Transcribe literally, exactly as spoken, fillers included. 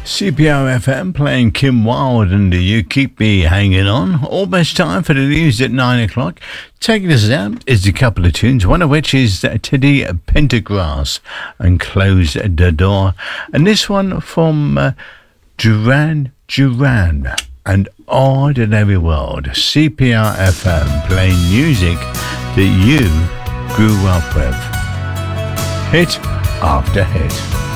C P R F M playing Kim Wilde and You Keep Me Hanging On. Almost time for the news at nine o'clock. Taking us out is a couple of tunes, one of which is Teddy Pendergrass and Close the Door. And this one from uh, Duran Duran and Ordinary World. C P R F M playing music that you grew up with. Hit after hit.